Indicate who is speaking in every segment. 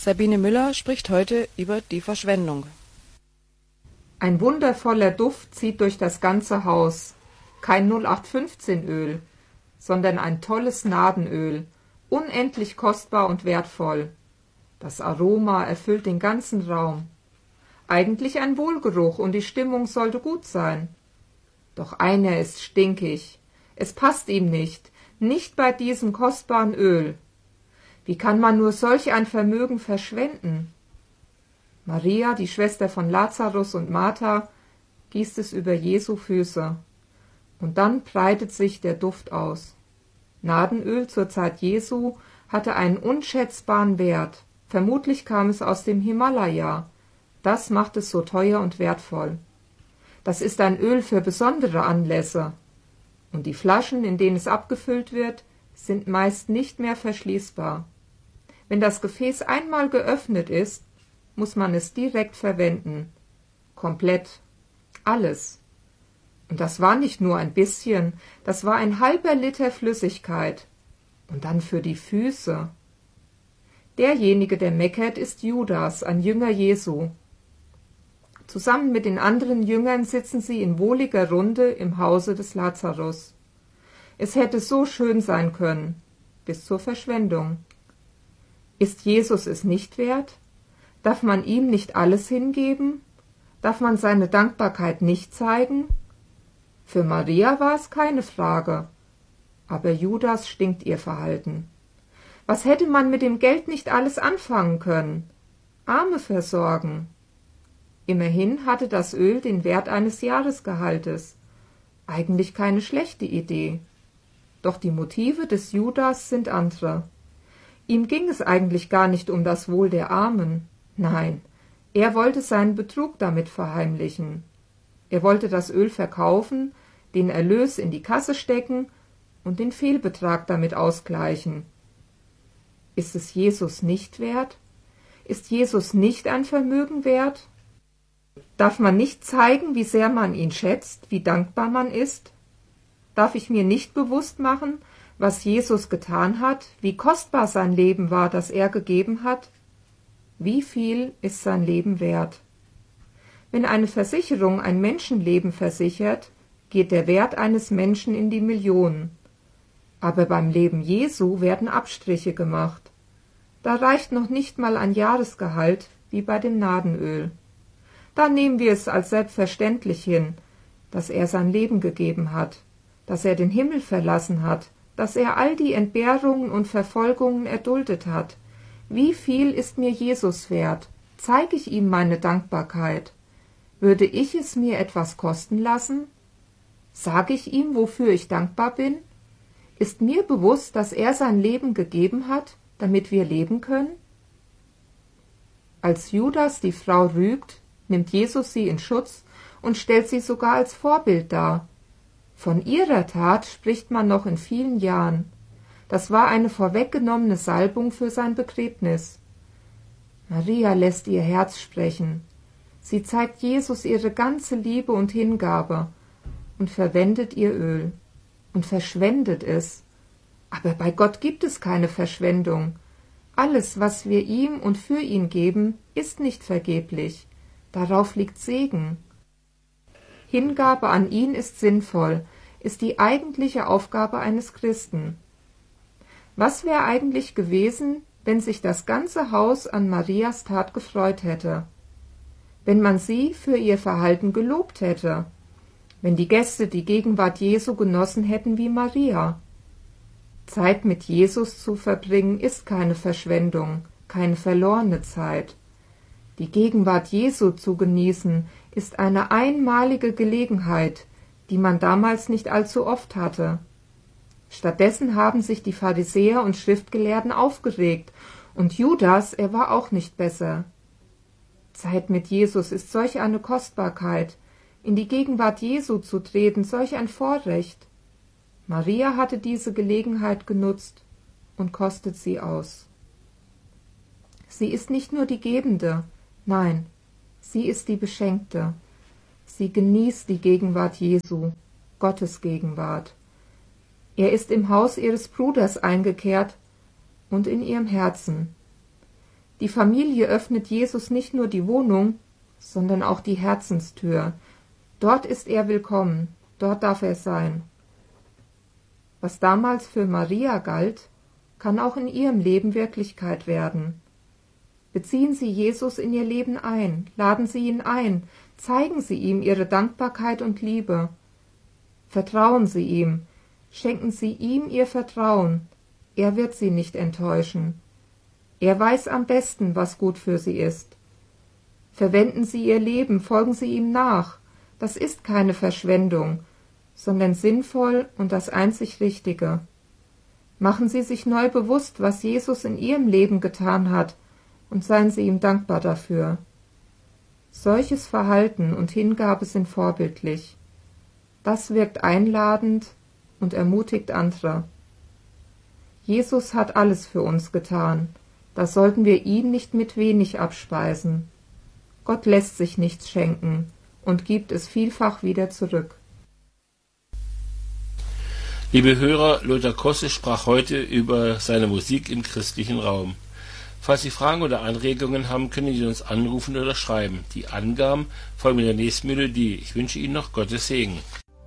Speaker 1: Sabine Müller spricht heute über die Verschwendung.
Speaker 2: Ein wundervoller Duft zieht durch das ganze Haus. Kein 0815-Öl, sondern ein tolles Nadenöl, unendlich kostbar und wertvoll. Das Aroma erfüllt den ganzen Raum. Eigentlich ein Wohlgeruch und die Stimmung sollte gut sein. Doch einer ist stinkig. Es passt ihm nicht bei diesem kostbaren Öl. Wie kann man nur solch ein Vermögen verschwenden? Maria, die Schwester von Lazarus und Martha, gießt es über Jesu Füße. Und dann breitet sich der Duft aus. Nadenöl zur Zeit Jesu hatte einen unschätzbaren Wert. Vermutlich kam es aus dem Himalaya. Das macht es so teuer und wertvoll. Das ist ein Öl für besondere Anlässe. Und die Flaschen, in denen es abgefüllt wird, sind meist nicht mehr verschließbar. Wenn das Gefäß einmal geöffnet ist, muss man es direkt verwenden. Komplett. Alles. Und das war nicht nur ein bisschen, das war ein halber Liter Flüssigkeit. Und dann für die Füße. Derjenige, der meckert, ist Judas, ein Jünger Jesu. Zusammen mit den anderen Jüngern sitzen sie in wohliger Runde im Hause des Lazarus. Es hätte so schön sein können, bis zur Verschwendung. Ist Jesus es nicht wert? Darf man ihm nicht alles hingeben? Darf man seine Dankbarkeit nicht zeigen? Für Maria war es keine Frage, aber Judas stinkt ihr Verhalten. Was hätte man mit dem Geld nicht alles anfangen können? Arme versorgen. Immerhin hatte das Öl den Wert eines Jahresgehaltes. Eigentlich keine schlechte Idee. Doch die Motive des Judas sind andere. Ihm ging es eigentlich gar nicht um das Wohl der Armen. Nein, er wollte seinen Betrug damit verheimlichen. Er wollte das Öl verkaufen, den Erlös in die Kasse stecken und den Fehlbetrag damit ausgleichen. Ist es Jesus nicht wert? Ist Jesus nicht ein Vermögen wert? Darf man nicht zeigen, wie sehr man ihn schätzt, wie dankbar man ist? Darf ich mir nicht bewusst machen, was Jesus getan hat, wie kostbar sein Leben war, das er gegeben hat? Wie viel ist sein Leben wert? Wenn eine Versicherung ein Menschenleben versichert, geht der Wert eines Menschen in die Millionen. Aber beim Leben Jesu werden Abstriche gemacht. Da reicht noch nicht mal ein Jahresgehalt wie bei dem Nadenöl. Da nehmen wir es als selbstverständlich hin, dass er sein Leben gegeben hat, dass er den Himmel verlassen hat, dass er all die Entbehrungen und Verfolgungen erduldet hat. Wie viel ist mir Jesus wert? Zeige ich ihm meine Dankbarkeit? Würde ich es mir etwas kosten lassen? Sage ich ihm, wofür ich dankbar bin? Ist mir bewusst, dass er sein Leben gegeben hat, damit wir leben können? Als Judas die Frau rügt, nimmt Jesus sie in Schutz und stellt sie sogar als Vorbild dar. Von ihrer Tat spricht man noch in vielen Jahren. Das war eine vorweggenommene Salbung für sein Begräbnis. Maria lässt ihr Herz sprechen. Sie zeigt Jesus ihre ganze Liebe und Hingabe und verwendet ihr Öl und verschwendet es. Aber bei Gott gibt es keine Verschwendung. Alles, was wir ihm und für ihn geben, ist nicht vergeblich. Darauf liegt Segen. Hingabe an ihn ist sinnvoll, ist die eigentliche Aufgabe eines Christen. Was wäre eigentlich gewesen, wenn sich das ganze Haus an Marias Tat gefreut hätte? Wenn man sie für ihr Verhalten gelobt hätte? Wenn die Gäste die Gegenwart Jesu genossen hätten wie Maria? Zeit mit Jesus zu verbringen ist keine Verschwendung, keine verlorene Zeit. Die Gegenwart Jesu zu genießen ist eine einmalige Gelegenheit, die man damals nicht allzu oft hatte. Stattdessen haben sich die Pharisäer und Schriftgelehrten aufgeregt, und Judas, er war auch nicht besser. Zeit mit Jesus ist solch eine Kostbarkeit, in die Gegenwart Jesu zu treten, solch ein Vorrecht. Maria hatte diese Gelegenheit genutzt und kostet sie aus. Sie ist nicht nur die Gebende, nein, sie ist die Beschenkte. Sie genießt die Gegenwart Jesu, Gottes Gegenwart. Er ist im Haus ihres Bruders eingekehrt und in ihrem Herzen. Die Familie öffnet Jesus nicht nur die Wohnung, sondern auch die Herzenstür. Dort ist er willkommen, dort darf er sein. Was damals für Maria galt, kann auch in ihrem Leben Wirklichkeit werden. Beziehen Sie Jesus in Ihr Leben ein, laden Sie ihn ein, zeigen Sie ihm Ihre Dankbarkeit und Liebe. Vertrauen Sie ihm, schenken Sie ihm Ihr Vertrauen, er wird Sie nicht enttäuschen. Er weiß am besten, was gut für Sie ist. Verwenden Sie Ihr Leben, folgen Sie ihm nach, das ist keine Verschwendung, sondern sinnvoll und das einzig Richtige. Machen Sie sich neu bewusst, was Jesus in Ihrem Leben getan hat, und seien Sie ihm dankbar dafür. Solches Verhalten und Hingabe sind vorbildlich. Das wirkt einladend und ermutigt andere. Jesus hat alles für uns getan, da sollten wir ihn nicht mit wenig abspeisen. Gott lässt sich nichts schenken und gibt es vielfach wieder zurück.
Speaker 3: Liebe Hörer, Lothar Kosse sprach heute über seine Musik im christlichen Raum. Falls Sie Fragen oder Anregungen haben, können Sie uns anrufen oder schreiben. Die Angaben folgen in der nächsten Melodie. Ich wünsche Ihnen noch Gottes Segen.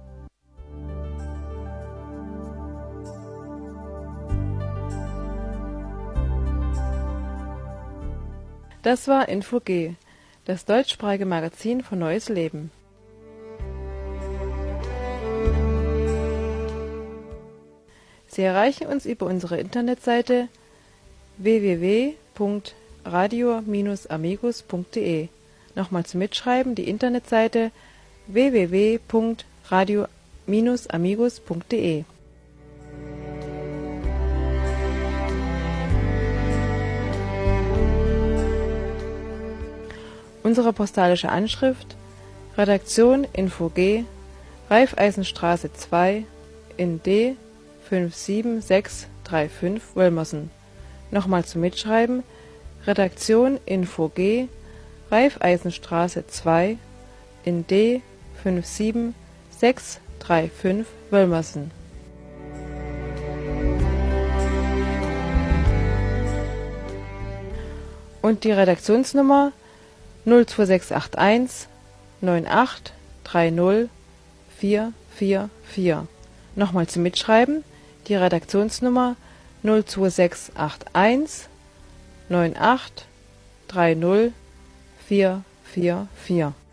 Speaker 1: Das war Info-G, das deutschsprachige Magazin von Neues Leben. Sie erreichen uns über unsere Internetseite www.radio-amigos.de. Nochmal zum Mitschreiben, die Internetseite www.radio-amigos.de. Unsere postalische Anschrift: Redaktion Info-G, Raiffeisenstraße 2 in D 57635 Wölmersen. Nochmal zum Mitschreiben: Redaktion Info-G, Raiffeisenstraße 2 in D 57635 Wölmersen. Und die Redaktionsnummer 02681 9830 444. Nochmal zum Mitschreiben: die Redaktionsnummer 02681 9830 444.